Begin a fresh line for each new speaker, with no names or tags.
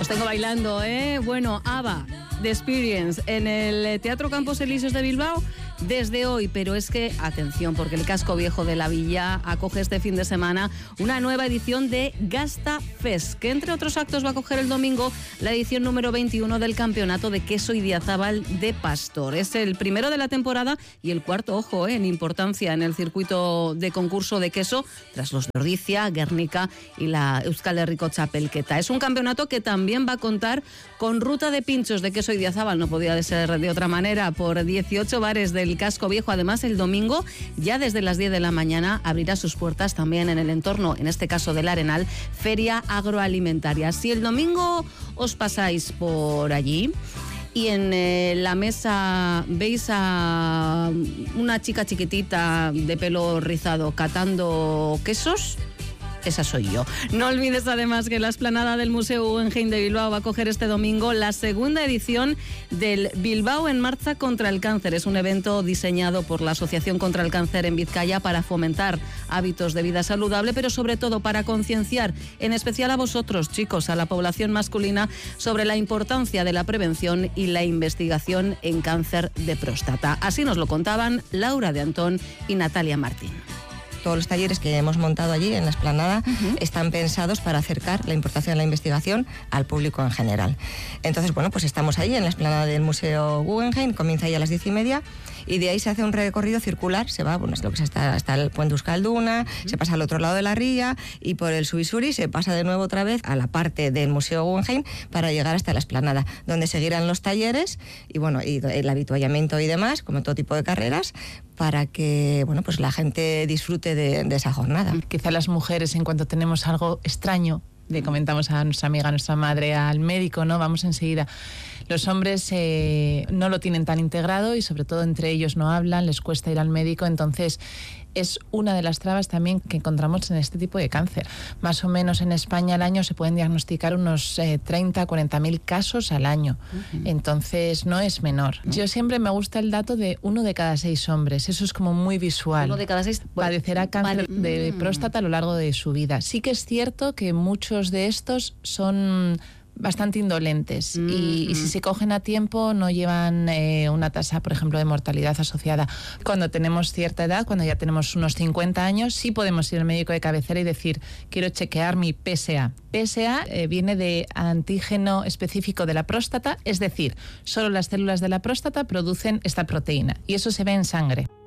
Os tengo bailando, ¿eh? Bueno, ABBA, The Experience, en el Teatro Campos Elíseos de Bilbao desde hoy, pero es que, atención, porque el Casco Viejo de la Villa acoge este fin de semana una nueva edición de Gasta Fest, que entre otros actos va a acoger el domingo la edición número 21 del Campeonato de Queso Idiazábal de Pastor. Es el primero de la temporada y el cuarto, ojo, en importancia en el circuito de concurso de queso, tras los de Ordizia, Guernica y la Euskal Herriko Txapelketa. Es un campeonato que también va a contar con ruta de pinchos de queso Idiazábal, no podía ser de otra manera, por 18 bares del Casco Viejo. Además, el domingo, ya desde las 10 de la mañana, abrirá sus puertas también en el entorno, en este caso del Arenal, Feria Agroalimentaria. Si el domingo os pasáis por allí y en la mesa veis a una chica chiquitita de pelo rizado catando quesos, esa soy yo. No olvides además que la explanada del Museo Guggenheim de Bilbao va a acoger este domingo la segunda edición del Bilbao en Marcha contra el Cáncer. Es un evento diseñado por la Asociación contra el Cáncer en Vizcaya para fomentar hábitos de vida saludable, pero sobre todo para concienciar, en especial a vosotros, chicos, a la población masculina, sobre la importancia de la prevención y la investigación en cáncer de próstata. Así nos lo contaban Laura de Antón y Natalia Martín.
Todos los talleres que hemos montado allí en la explanada están pensados para acercar la importancia de la investigación al público en general. Entonces, bueno, pues estamos ahí en la explanada del Museo Guggenheim, comienza ya a las 10:30 y de ahí se hace un recorrido circular, se va, bueno, es lo que está el puente Euskalduna, se pasa al otro lado de la ría y por el Subisuri se pasa de nuevo otra vez a la parte del Museo Guggenheim para llegar hasta la explanada, donde seguirán los talleres y bueno, y el habituallamiento y demás, como todo tipo de carreras, para que bueno, pues la gente disfrute de esa jornada.
Quizá las mujeres, en cuanto tenemos algo extraño, le comentamos a nuestra amiga, a nuestra madre, al médico, ¿no? Vamos enseguida. Los hombres no lo tienen tan integrado y sobre todo entre ellos no hablan, les cuesta ir al médico, entonces es una de las trabas también que encontramos en este tipo de cáncer. Más o menos en España al año se pueden diagnosticar unos 30, 40.000 casos al año. Entonces no es menor. Yo siempre me gusta el dato de 1 de cada 6 hombres. Eso es como muy visual.
1 de cada 6
padecerá cáncer de próstata a lo largo de su vida. Sí que es cierto que muchos de estos son bastante indolentes y si se cogen a tiempo no llevan una tasa, por ejemplo, de mortalidad asociada. Cuando tenemos cierta edad, cuando ya tenemos unos 50 años, sí podemos ir al médico de cabecera y decir, quiero chequear mi PSA. PSA viene de antígeno específico de la próstata, es decir, solo las células de la próstata producen esta proteína y eso se ve en sangre.